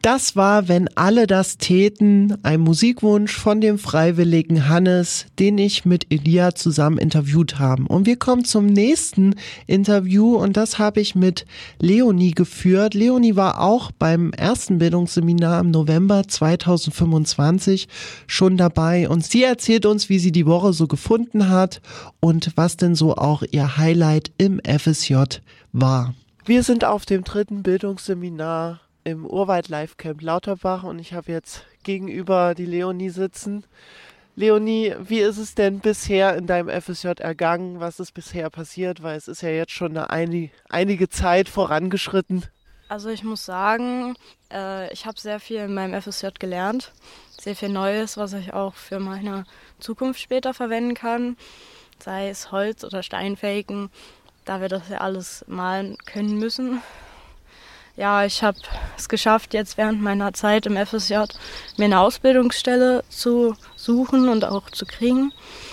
Das war "Wenn alle das täten", ein Musikwunsch von dem freiwilligen Hannes, den ich mit Elia zusammen interviewt habe. Und wir kommen zum nächsten Interview und das habe ich mit Leonie geführt. Leonie war auch beim ersten Bildungsseminar im November 2025 schon dabei und sie erzählt uns, wie sie die Woche so gefunden hat und was denn so auch ihr Highlight im FSJ war. Wir sind auf dem 3. Bildungsseminar im Urwald Live Camp Lauterbach und ich habe jetzt gegenüber die Leonie sitzen. Leonie, wie ist es denn bisher in deinem FSJ ergangen? Was ist bisher passiert? Weil es ist ja jetzt schon einige Zeit vorangeschritten. Also ich muss sagen, ich habe sehr viel in meinem FSJ gelernt. Sehr viel Neues, was ich auch für meine Zukunft später verwenden kann. Sei es Holz- oder Steinfaken, da wir das ja alles malen können müssen. Ja, ich habe es geschafft, jetzt während meiner Zeit im FSJ mir eine Ausbildungsstelle zu suchen und auch zu kriegen.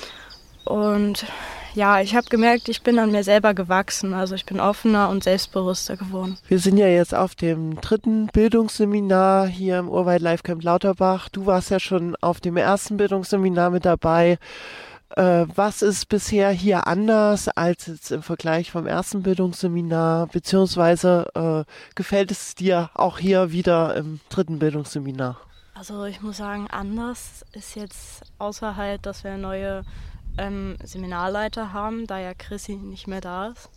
Und ja, ich habe gemerkt, ich bin an mir selber gewachsen. Also ich bin offener und selbstbewusster geworden. Wir sind ja jetzt auf dem 3. Bildungsseminar hier im Urwald Live Camp Lauterbach. Du warst ja schon auf dem 1. Bildungsseminar mit dabei. Was ist bisher hier anders als jetzt im Vergleich vom 1. Bildungsseminar, beziehungsweise gefällt es dir auch hier wieder im 3. Bildungsseminar? Also ich muss sagen, anders ist jetzt außer halt, dass wir neue Seminarleiter haben, da ja Chrissy nicht mehr da ist.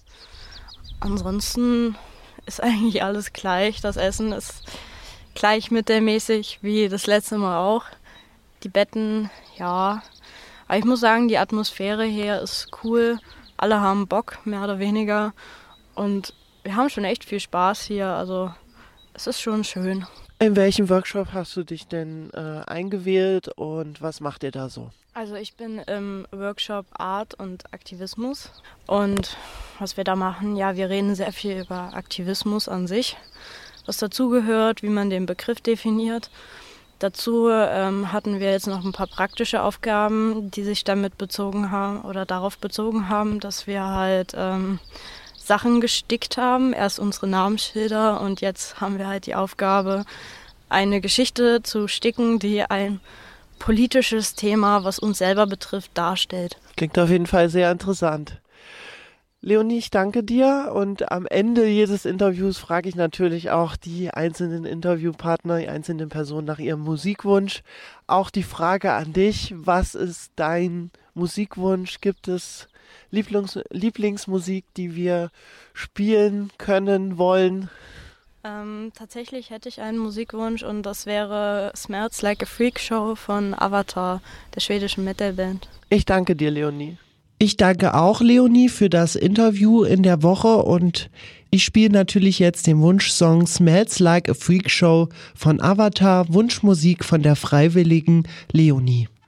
Ansonsten ist eigentlich alles gleich. Das Essen ist gleich mittelmäßig wie das letzte Mal auch. Die Betten, ja. Aber ich muss sagen, die Atmosphäre hier ist cool. Alle haben Bock, mehr oder weniger. Und wir haben schon echt viel Spaß hier. Also es ist schon schön. In welchem Workshop hast du dich denn eingewählt und was macht ihr da so? Also ich bin im Workshop Art und Aktivismus. Und was wir da machen, ja, wir reden sehr viel über Aktivismus an sich. Was dazugehört, wie man den Begriff definiert. Dazu hatten wir jetzt noch ein paar praktische Aufgaben, die sich damit bezogen haben oder darauf bezogen haben, dass wir halt Sachen gestickt haben. Erst unsere Namensschilder und jetzt haben wir halt die Aufgabe, eine Geschichte zu sticken, die ein politisches Thema, was uns selber betrifft, darstellt. Klingt auf jeden Fall sehr interessant. Leonie, ich danke dir und am Ende jedes Interviews frage ich natürlich auch die einzelnen Interviewpartner, die einzelnen Personen nach ihrem Musikwunsch. Auch die Frage an dich, was ist dein Musikwunsch? Gibt es Lieblingsmusik, die wir spielen können, wollen? Tatsächlich hätte ich einen Musikwunsch und das wäre Smells Like a Freak Show von Avatar, der schwedischen Metalband. Ich danke dir, Leonie. Ich danke auch Leonie für das Interview in der Woche und ich spiele natürlich jetzt den Wunschsong Smells Like a Freak Show von Avatar, Wunschmusik von der freiwilligen Leonie.